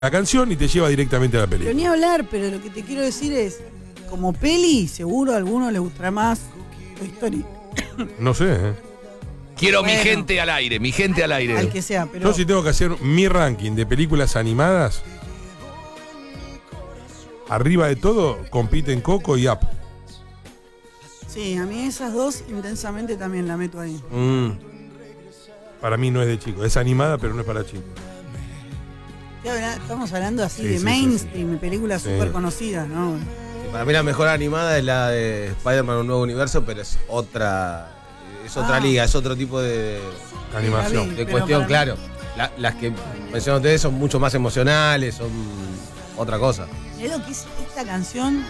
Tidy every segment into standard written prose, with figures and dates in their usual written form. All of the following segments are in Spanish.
la canción y te lleva directamente a la Pero película. ni hablar, pero lo que te quiero decir es, como peli, seguro a alguno le gustará más Toy Story. No sé, ¿eh? Quiero Bueno. mi gente al aire, mi gente al aire. Al que sea, pero... Yo si tengo que hacer mi ranking de películas animadas, arriba de todo compiten Coco y Up. Sí, a mí esas dos intensamente también la meto ahí. Para mí no es de chico, es animada pero no es para chicos. Estamos hablando así Sí, de sí, mainstream, películas Sí. súper conocidas, ¿no? Para mí la mejor animada es la de Spider-Man Un Nuevo Universo, pero es otra liga, es otro tipo de Animación. Sí, pero cuestión, para claro. Las que mencionan ustedes son mucho más emocionales, son otra cosa. Mirá lo que es esta canción.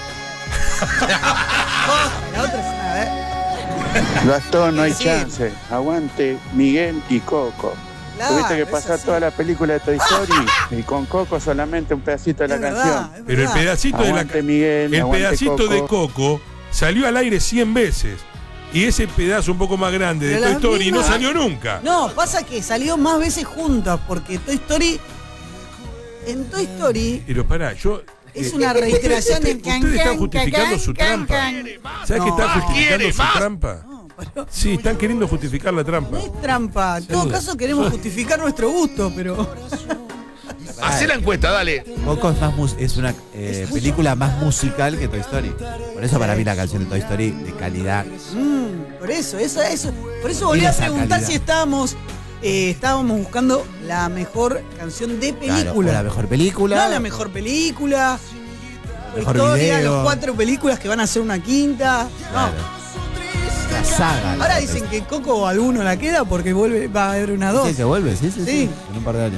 La otra es una, a ver. Gastón, no hay Sí. chance. Aguante Miguel y Coco. Claro, Tuviste que es pasar así. toda la película de Toy Story y con Coco solamente un pedacito de la Es verdad, canción. es Pero el verdad. pedacito Aguante de Miguel, el aguante pedacito Coco. de Coco salió al aire 100 veces. Y ese pedazo un poco más grande de Pero Toy las Story no mismas- salió nunca. No, pasa que salió más veces juntas, porque Toy Story. En Toy Story Pero pará, yo. es una reiteración en Ustedes están justificando su trampa. ¿Sabes que No. están justificando ¿Quiere su más? trampa? No, pero Sí, están queriendo justificar la trampa. no es trampa. En todo caso queremos justificar nuestro gusto, pero. Hacé la encuesta, dale. Coco es, es una película más musical que Toy Story. Por eso para mí la canción de Toy Story de calidad. Por eso. Por eso volví a esa preguntar calidad. si estábamos buscando la mejor canción de Claro, película. o la mejor película. No la mejor película. Mejor historia, video. los 4 películas que van a hacer una quinta. No. Claro. La saga. Ahora dicen que Coco alguno la queda porque va a haber una 2. Sí, se vuelve, sí. Sí. En un par de años.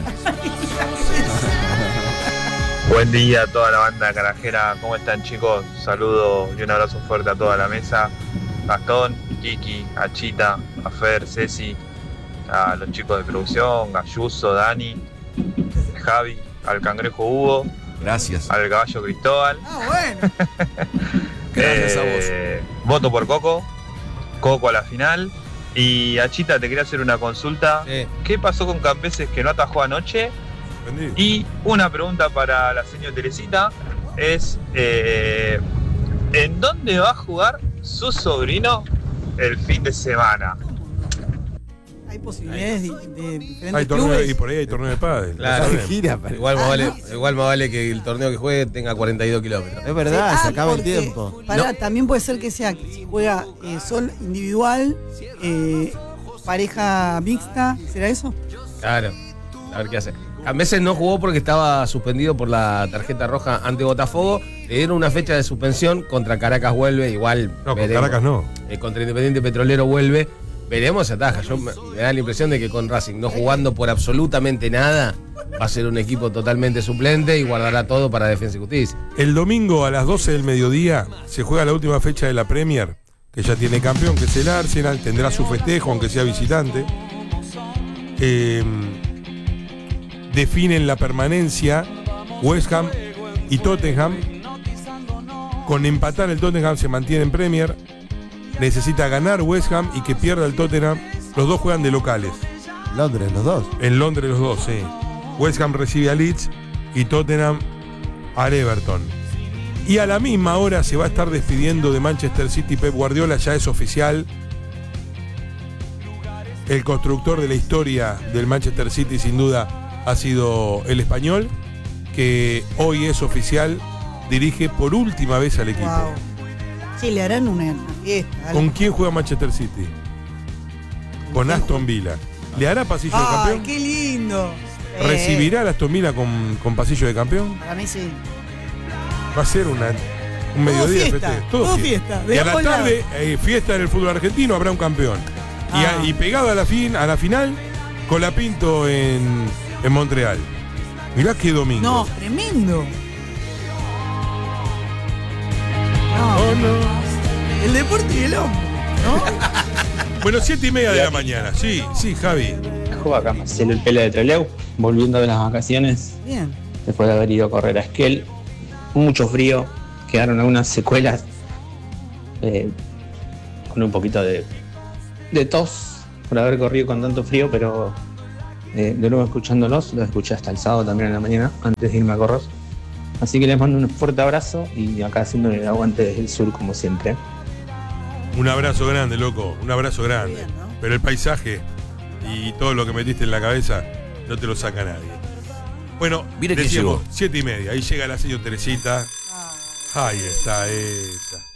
Buen día a toda la banda carajera, ¿cómo están chicos? Saludo y un abrazo fuerte a toda la mesa. Gastón, Kiki, a Chita, a Fer, Ceci, a los chicos de producción, Gayuso, Dani, Javi, al cangrejo Hugo, Gracias. al caballo Cristóbal. Bueno. Gracias a vos. Voto por Coco, Coco a la final. Y a Chita te quería hacer una consulta. Sí. ¿Qué pasó con Campeses que no atajó anoche? ¿Entendí? Y una pregunta para la señora Teresita es, ¿en dónde va a jugar su sobrino el fin de semana? Hay posibilidades de diferentes Hay torneo, clubes. y por ahí hay torneo de pádel. Claro. ¿Lo saben? Gira, pero- Igual más vale que el torneo que juegue tenga 42 kilómetros. Es verdad, se acaba el porque, tiempo. pará, también puede ser que sea que si juega sol individual, pareja mixta, ¿será eso? Claro, a ver qué hace. A veces no jugó porque estaba suspendido por la tarjeta roja ante Botafogo. Le dieron una fecha de suspensión, contra Caracas vuelve, igual. No, con veremos. Caracas no. Contra Independiente Petrolero vuelve. Veremos si ataja. Me da la impresión de que con Racing, no jugando por absolutamente nada, va a ser un equipo totalmente suplente y guardará todo para Defensa y Justicia. El domingo a las 12 del mediodía se juega la última fecha de la Premier, que ya tiene campeón, que es el Arsenal, tendrá su festejo, aunque sea visitante. Definen la permanencia West Ham y Tottenham. Con empatar el Tottenham se mantiene en Premier. Necesita ganar West Ham y que pierda el Tottenham. Los dos juegan de locales. Londres, los dos. En Londres los dos, sí. West Ham recibe a Leeds y Tottenham al Everton. Y a la misma hora se va a estar despidiendo de Manchester City Pep Guardiola, ya es oficial. El constructor de la historia del Manchester City sin duda ha sido el español, que hoy es oficial, dirige por última vez al equipo. Wow. Sí, le harán una fiesta. algo. ¿Con quién juega Manchester City? Con Aston Villa. ¿Le hará pasillo de ¡Ay, campeón? qué lindo! ¿Recibirá al Aston Villa con pasillo de campeón? Para mí sí. Va a ser un mediodía de fiesta, festejo. todo fiesta, de Y a la ambos tarde, fiesta en el fútbol argentino, habrá un campeón. Y pegado a la final, Colapinto en Montreal. Mirá qué domingo. No, tremendo. No, Oh, no. el deporte y el hombre, ¿no? Bueno, 7:30 de la mañana. Sí, Javi. Acá Marcelo el Pele de Trelew, volviendo de las vacaciones, Bien. después de haber ido a correr a Esquel. Mucho frío, quedaron algunas secuelas con un poquito de tos por haber corrido con tanto frío, pero de luego escuchándolos, los escuché hasta el sábado también en la mañana, antes de irme a correr. Así que les mando un fuerte abrazo y acá haciendo el aguante desde el sur como siempre. Un abrazo grande, loco, un abrazo grande. Bien, ¿no? Pero el paisaje y todo lo que metiste en la cabeza no te lo saca nadie. Bueno, Mire quién decíamos, llegó. 7:30, ahí llega la señora Teresita. Ahí está esa.